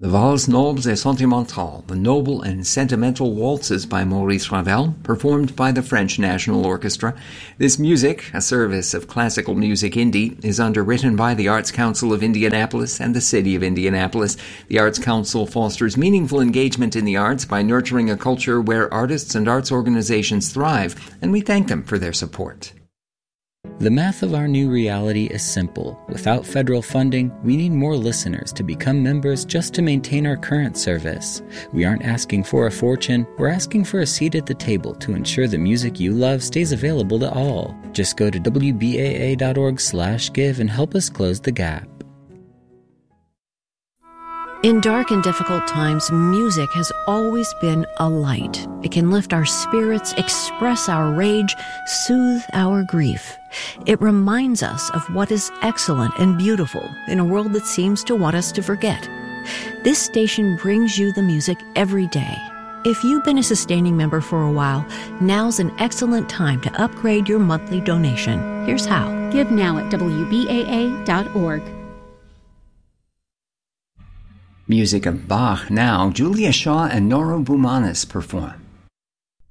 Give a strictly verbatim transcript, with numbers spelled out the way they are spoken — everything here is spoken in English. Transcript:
The Valses Nobles et Sentimentales, the Noble and Sentimental Waltzes by Maurice Ravel, performed by the French National Orchestra. This music, a service of classical music indie, is underwritten by the Arts Council of Indianapolis and the City of Indianapolis. The Arts Council fosters meaningful engagement in the arts by nurturing a culture where artists and arts organizations thrive, and we thank them for their support. The math of our new reality is simple. Without federal funding, we need more listeners to become members just to maintain our current service. We aren't asking for a fortune, we're asking for a seat at the table to ensure the music you love stays available to all. Just go to W B A A dot org slash give and help us close the gap. In dark and difficult times, music has always been a light. It can lift our spirits, express our rage, soothe our grief. It reminds us of what is excellent and beautiful in a world that seems to want us to forget. This station brings you the music every day. If you've been a sustaining member for a while, now's an excellent time to upgrade your monthly donation. Here's how. Give now at W B A A dot org. Music of Bach now, Julia Shaw and Nora Boumanis perform.